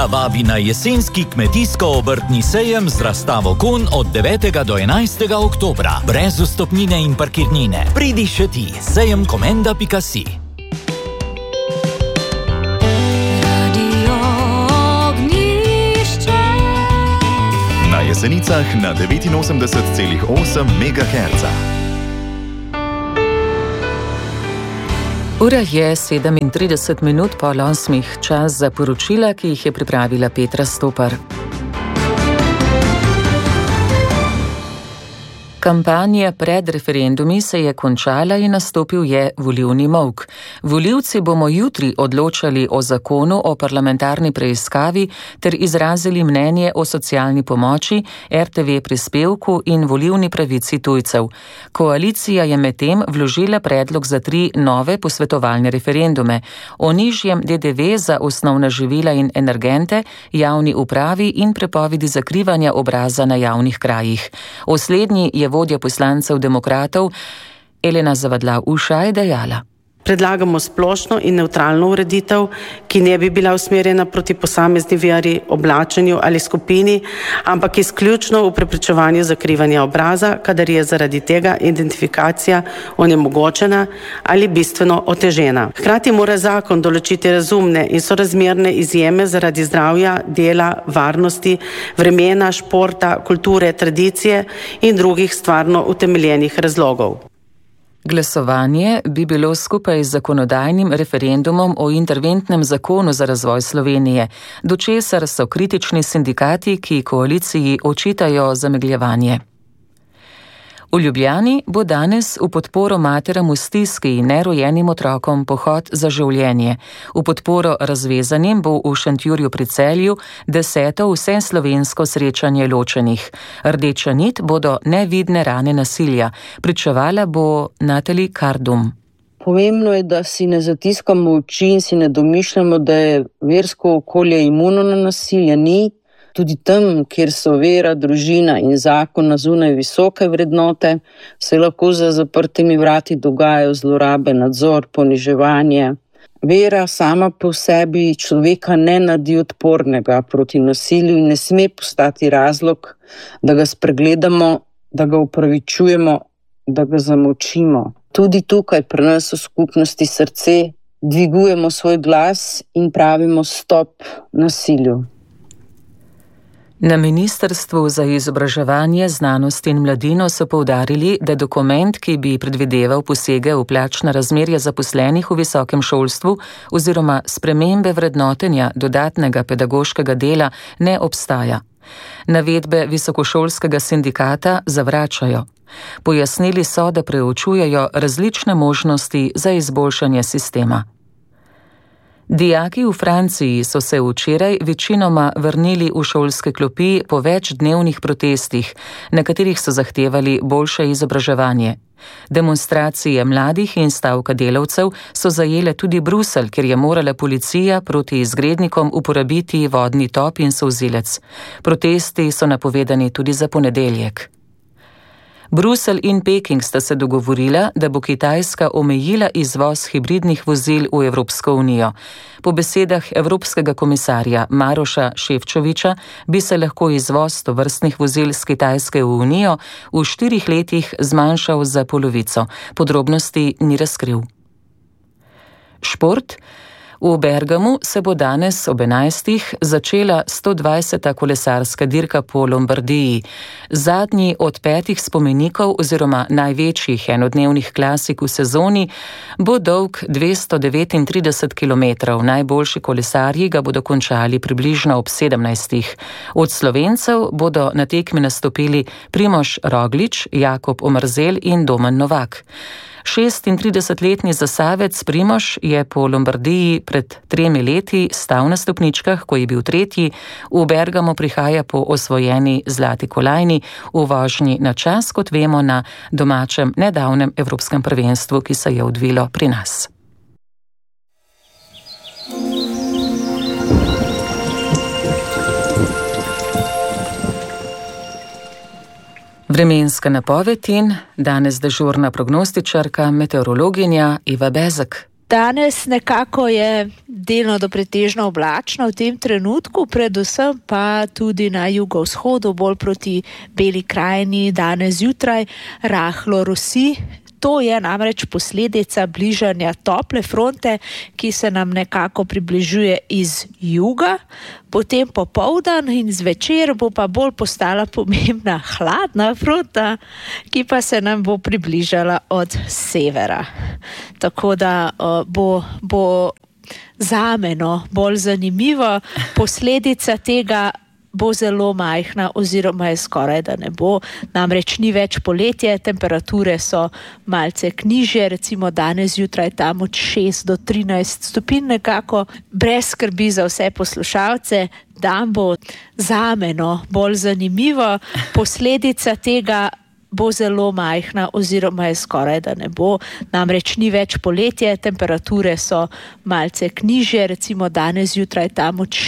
Vabi na jesenski kmetijsko-obrtni sejem z razstavo konj od 9. do 11. oktobra. Brez vstopnine in parkirnine. Pridi še ti, sejem.komenda.si. Na Jesenicah na 89,8 MHz. Ura je 37 minut po 8. Čas za poročila, ki jih je pripravila Petra Stopar. Kampanja pred referendumi se je končala in nastopil je volilni molk. Volivci bomo jutri odločali o zakonu o parlamentarni preiskavi ter izrazili mnenje o socialni pomoči, RTV prispevku in volilni pravici tujcev. Koalicija je medtem vložila predlog za 3 nove posvetovalne referendume o nižjem DDV za osnovna živila in energente, javni upravi in prepovedi zakrivanja obraza na javnih krajih. O slednji je vodja poslancev demokratov Elena Zavadlav-Ušaj dejala. Predlagamo splošno in nevtralno ureditev, ki ne bi bila usmerjena proti posamezni veri, oblačenju ali skupini, ampak izključno v preprečevanju zakrivanja obraza, kadar je zaradi tega identifikacija onemogočena ali bistveno otežena. Hkrati mora zakon določiti razumne in sorazmerne izjeme zaradi zdravja, dela, varnosti, vremena, športa, kulture, tradicije in drugih stvarno utemeljenih razlogov. Glasovanje bi bilo skupaj z zakonodajnim referendumom o interventnem zakonu za razvoj Slovenije, do česar so kritični sindikati, ki koaliciji očitajo zamegljevanje. V Ljubljani bo danes v podporo materam v stiski in nerojenim otrokom pohod za življenje. V podporo razvezanim bo v Šentjurju pri Celju 10. vseslovensko srečanje ločenih. Rdeča nit bodo nevidne rane nasilja. Pričevala bo Natali Kardum. Pomembno je, da si ne zatiskamo oči in si ne domišljamo, da je versko okolje imuno na nasilje. Ni. Tudi tam, kjer so vera, družina in zakon na zunaj visoke vrednote, se lahko za zaprtimi vrati dogajajo zlorabe, nadzor, poniževanje. Vera sama po sebi človeka ne naredi odpornega proti nasilju in ne sme postati razlog, da ga spregledamo, da ga upravičujemo, da ga zamolčimo. Tudi tukaj pri nas v skupnosti srce dvigujemo svoj glas in pravimo stop nasilju. Na Ministrstvu za izobraževanje, znanost in mladino so poudarili, da dokument, ki bi predvideval posege v plačna razmerja zaposlenih v visokem šolstvu oziroma spremembe vrednotenja dodatnega pedagoškega dela, ne obstaja. Navedbe visokošolskega sindikata zavračajo. Pojasnili so, da preučujejo različne možnosti za izboljšanje sistema. Dijaki v Franciji so se včeraj večinoma vrnili v šolske klopi po večdnevnih protestih, na katerih so zahtevali boljše izobraževanje. Demonstracije mladih in stavka delavcev so zajele tudi Bruselj, kjer je morala policija proti izgrednikom uporabiti vodni top in solzivec. Protesti so napovedani tudi za ponedeljek. Bruselj in Peking sta se dogovorila, da bo Kitajska omejila izvoz hibridnih vozil v Evropsko unijo. Po besedah evropskega komisarja Maroša Šefčoviča bi se lahko izvoz tovrstnih vozil z Kitajske v unijo v 4 letih zmanjšal za polovico. Podrobnosti ni razkril. Šport. V Bergamu se bo danes ob 11. začela 120. kolesarska dirka po Lombardiji. Zadnji od 5 spomenikov oziroma največjih enodnevnih klasik v sezoni bo dolg 239 km. Najboljši kolesarji ga bodo končali približno ob 17. Od Slovencev bodo na tekmi nastopili Primož Roglič, Jakob Omerzel in Domen Novak. 36-letni Zasavec Primož je po Lombardiji pred 3 leti stal na stopničkah, ko je bil 3. V Bergamo prihaja po osvojeni zlati kolajni v vožnji na čas, kot vemo, na domačem nedavnem evropskem prvenstvu, ki se je odvilo pri nas. Vremenska napoved in danes dežurna prognostičarka, meteorologinja Iva Bezek. Danes nekako je delno do pretežno oblačno v tem trenutku, predvsem pa tudi na jugovzhodu, bolj proti Beli krajini, danes zjutraj rahlo rosi. To je namreč posledica bližanja tople fronte, ki se nam nekako približuje iz juga, potem popoldan in zvečer bo pa bolj postala pomembna hladna fronta, ki pa se nam bo približala od severa. Tako da bo zame bolj zanimivo, posledica tega bo zelo majhna oziroma je skoraj da ne bo, namreč ni več poletje, temperature so malce nižje, recimo danes zjutraj tam od 6 do 13 stopinj nekako, brez skrbi za vse poslušalce, dan bo zame bolj zanimivo, posledica tega bo zelo majhna oziroma je skoraj da ne bo, namreč ni več poletje, temperature so malce nižje, recimo danes zjutraj tam od